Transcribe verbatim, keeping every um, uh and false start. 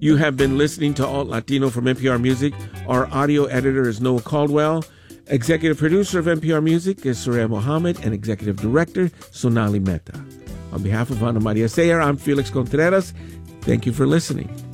You have been listening to Alt Latino from N P R Music. Our audio editor is Noah Caldwell. Executive producer of N P R Music is Soraya Mohammed, and executive director, Sonali Mehta. On behalf of Ana Maria Sayer, I'm Felix Contreras. Thank you for listening.